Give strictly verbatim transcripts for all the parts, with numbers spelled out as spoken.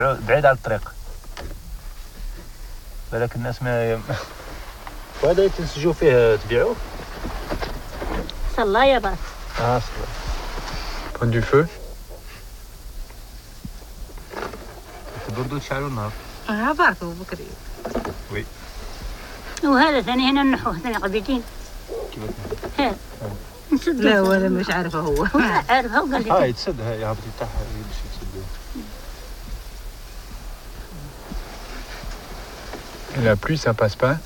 بعيد على الطريق بالك الناس ما وهذا تنسجوا فيه تبيعوه صلى يا بات اه صلى Prendre du feu. تبردوا تشعلوا النار اه باركوا بكري. وي وهذا ثاني هنا النحو ثاني قبيتين كيف هذا نسد لا ولا مش عارفه هو. عارفها وقال لي اه يتسد هاي هبطي تاعها باش يتسد Et la pluie, ça passe pas.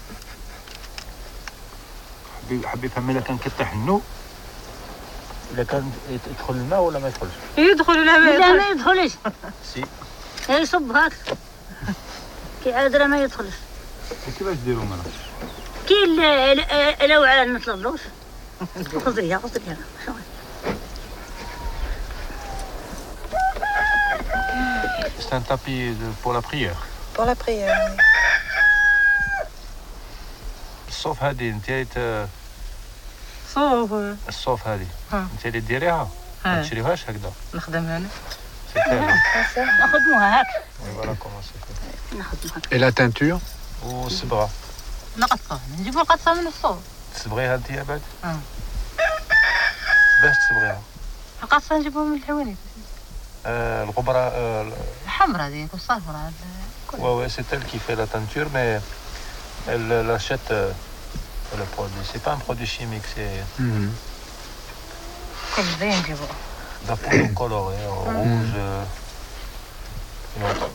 حبي حبي يفهم اذا كان كتح النو اذا كان يدخل الماء ولا ما يدخلش يدخل لا ما لا ما يدخل. يدخلش سي يصب هاك كي عادرة ما يدخلش كيفاش ديروا مالا كي ال- لو على نطلبلوش خذيها خذيها شوي C'est un tapis de- pour la prière. Pour la prière. الصوف هذه انت ت- صوف. الصوف هذه ها. انت اللي ديريها ما ها. تشريوهاش هكذا نخدم انا. نخدموها هاك فوالا كومون سي نخدموها Et la teinture. والصبغه نقطعه نجيبوا القطعه من الصوف. تصبغيها انت بعد اه باش تصبغيها القطعه نجيبوها من الحوانيت. آه الغبره آه الحمراء هذيك والصفراء. ouais ouais c'est elle qui fait la teinture mais elle elle achète euh, le produit c'est pas un produit chimique c'est Mhm. كل زين نجيبوه. de la poudre colorée en rouge euh, une autre